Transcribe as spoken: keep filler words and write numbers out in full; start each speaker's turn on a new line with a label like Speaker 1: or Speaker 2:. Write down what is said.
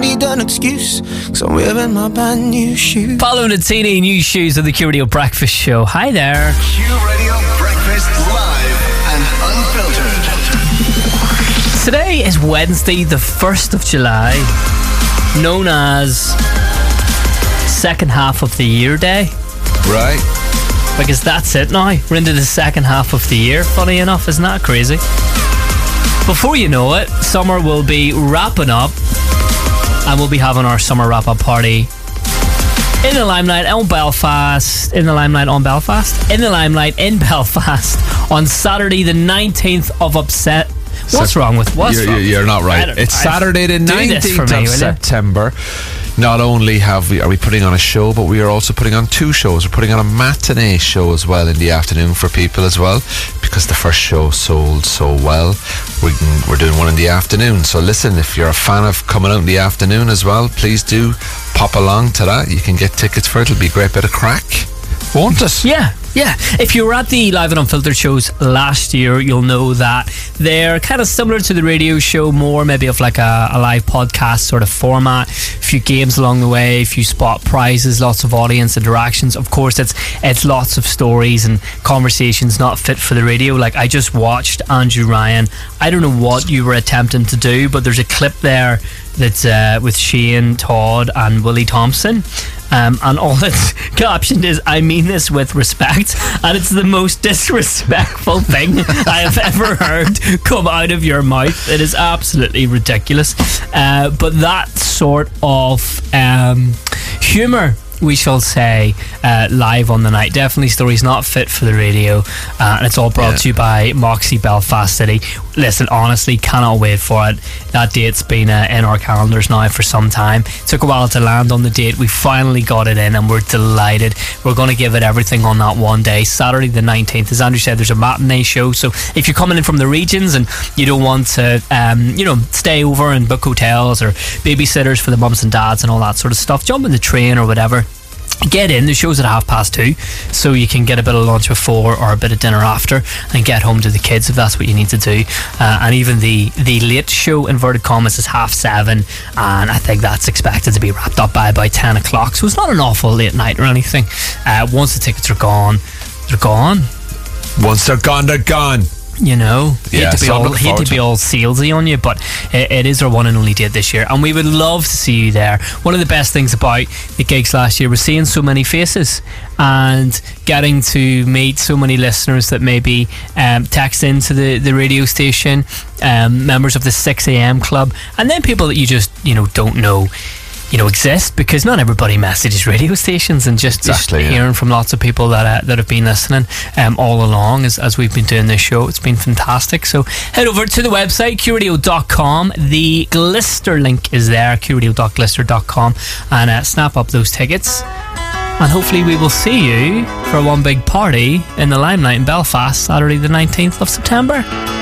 Speaker 1: need an excuse, cause I'm wearing my brand new shoes.
Speaker 2: Paolo Nutini, new shoes of the Q Radio Breakfast Show. Hi there.
Speaker 3: Q Radio Breakfast live and unfiltered.
Speaker 2: Today is Wednesday, the first of July, known as second half of the year day.
Speaker 4: Right.
Speaker 2: Because that's it now. We're into the second half of the year. Funny enough, isn't that crazy? Before you know it, summer will be wrapping up, and we'll be having our summer wrap-up party in the Limelight on Belfast. In the Limelight on Belfast? In the Limelight in Belfast on Saturday the nineteenth of upset. What's
Speaker 4: So-
Speaker 2: wrong with what's
Speaker 4: You're,
Speaker 2: wrong with-
Speaker 4: you're not
Speaker 2: I
Speaker 4: right.
Speaker 2: don't-
Speaker 4: It's
Speaker 2: I-
Speaker 4: Saturday the
Speaker 2: do this for
Speaker 4: nineteenth
Speaker 2: me,
Speaker 4: of
Speaker 2: will you?
Speaker 4: September. Not only have we are we putting on a show, but we are also putting on two shows. We're putting on a matinee show as well in the afternoon for people as well, because the first show sold so well. We can, we're doing one in the afternoon. So listen, if you're a fan of coming out in the afternoon as well, please do pop along to that. You can get tickets for it. It'll be a great bit of crack, won't it?
Speaker 2: Yeah, yeah. If you were at the Live and Unfiltered shows last year, you'll know that they're kind of similar to the radio show, more maybe of like a, a live podcast sort of format. A few games along the way, a few spot prizes, lots of audience interactions. Of course, it's it's lots of stories and conversations not fit for the radio. Like, I just watched Andrew Ryan. I don't know what you were attempting to do, but there's a clip there that's uh, with Shane Todd and Willie Thompson. Um, and all it's captioned is, "I mean this with respect," and it's the most disrespectful thing I have ever heard come out of your mouth. It is absolutely ridiculous. Uh, but that sort of um, humour, we shall say, uh, live on the night. Definitely stories not fit for the radio, uh, and it's all brought
Speaker 4: Yeah.
Speaker 2: to you by Moxie Belfast City. Listen, honestly, cannot wait for it. That date's been uh, in our calendars now for some time. It took a while to land on the date. We finally got it in, and we're delighted. We're going to give it everything on that one day, Saturday the nineteenth. As Andrew said, there's a matinee show, so if you're coming in from the regions and you don't want to, um, you know, stay over and book hotels or babysitters for the mums and dads and all that sort of stuff, jump in the train or whatever. Get in. The show's at half past two, so you can get a bit of lunch before or a bit of dinner after and get home to the kids if that's what you need to do. Uh, and even the the late show, inverted commas, is half seven, and I think that's expected to be wrapped up by about ten o'clock, so it's not an awful late night or anything. Uh, once the tickets are gone, they're gone.
Speaker 4: Once they're gone, they're gone.
Speaker 2: You know, hate
Speaker 4: Yeah,
Speaker 2: to be
Speaker 4: so I'm
Speaker 2: all
Speaker 4: looking
Speaker 2: hate
Speaker 4: forward
Speaker 2: to
Speaker 4: to
Speaker 2: be
Speaker 4: it.
Speaker 2: all salesy on you, but it, it is our one and only date this year, and we would love to see you there. One of the best things about the gigs last year was seeing so many faces and getting to meet so many listeners that maybe um, text into the, the radio station, um, members of the six a.m. club, and then people that you just, you know, don't know, you know, exist, because not everybody messages radio stations, and just,
Speaker 4: Exactly,
Speaker 2: just
Speaker 4: yeah.
Speaker 2: hearing from lots of people that uh, that have been listening um, all along as, as we've been doing this show. It's been fantastic. So head over to the website, q radio dot com. The Glister link is there, q radio dot glister dot com, and uh, snap up those tickets. And hopefully we will see you for one big party in the Limelight in Belfast, Saturday the nineteenth of September.